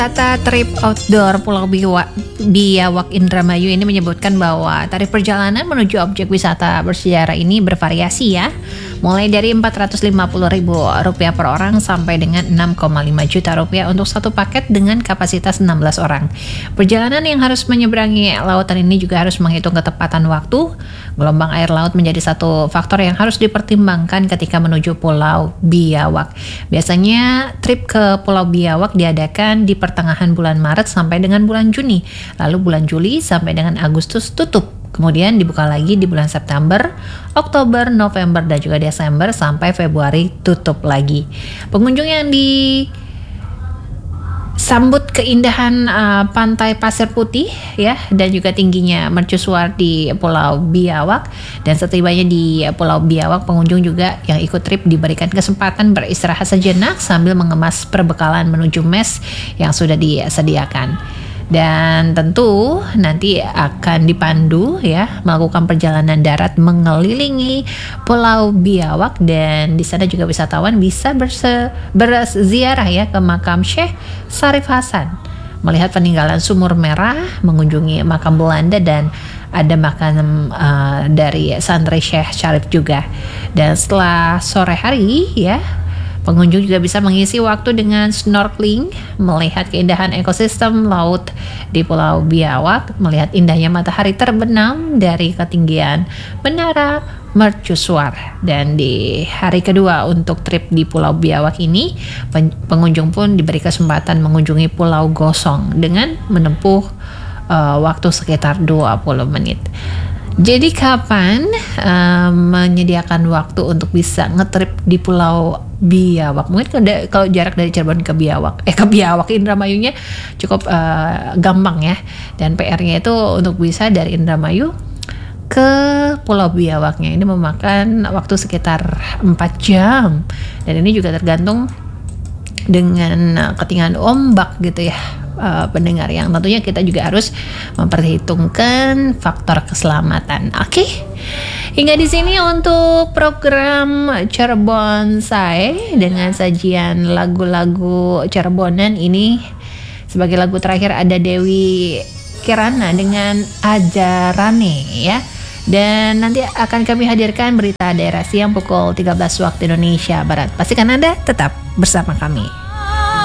Data Trip Outdoor Pulau Biawak Indramayu ini menyebutkan bahwa tarif perjalanan menuju objek wisata bersejarah ini bervariasi ya, mulai dari Rp450.000 per orang sampai dengan Rp6,5 juta untuk satu paket dengan kapasitas 16 orang. Perjalanan yang harus menyeberangi lautan ini juga harus menghitung ketepatan waktu. Gelombang air laut menjadi satu faktor yang harus dipertimbangkan ketika menuju Pulau Biawak. Biasanya trip ke Pulau Biawak diadakan di pertengahan bulan Maret sampai dengan bulan Juni. Lalu bulan Juli sampai dengan Agustus tutup. Kemudian dibuka lagi di bulan September, Oktober, November, dan juga Desember sampai Februari tutup lagi. Pengunjung yang disambut keindahan pantai pasir putih ya, dan juga tingginya mercusuar di Pulau Biawak. Dan setibanya di Pulau Biawak, pengunjung juga yang ikut trip diberikan kesempatan beristirahat sejenak sambil mengemas perbekalan menuju mes yang sudah disediakan. Dan tentu nanti akan dipandu ya melakukan perjalanan darat mengelilingi Pulau Biawak, dan di sana juga wisatawan bisa berziarah ya ke makam Syekh Syarif Hasan, melihat peninggalan sumur merah, mengunjungi makam Belanda, dan ada makam dari santri Syekh Syarif juga. Dan setelah sore hari ya, pengunjung juga bisa mengisi waktu dengan snorkeling, melihat keindahan ekosistem laut di Pulau Biawak, melihat indahnya matahari terbenam dari ketinggian Menara Mercusuar. Dan di hari kedua untuk trip di Pulau Biawak ini, pengunjung pun diberi kesempatan mengunjungi Pulau Gosong dengan menempuh waktu sekitar 20 menit. Jadi kapan menyediakan waktu untuk bisa ngetrip di Pulau Biawak? Mungkin kalau jarak dari Cirebon ke Biawak Indramayunya cukup gampang ya. Dan PR-nya itu untuk bisa dari Indramayu ke Pulau Biawaknya ini memakan waktu sekitar 4 jam. Dan ini juga tergantung dengan ketinggian ombak gitu ya, pendengar, yang tentunya kita juga harus memperhitungkan faktor keselamatan. Oke. Hingga di sini untuk program Cirebon Say dengan sajian lagu-lagu Cirebonan ini. Sebagai lagu terakhir ada Dewi Kirana dengan Ajarane ya. Dan nanti akan kami hadirkan berita daerah siang pukul 13 waktu Indonesia Barat. Pastikan Anda tetap bersama kami.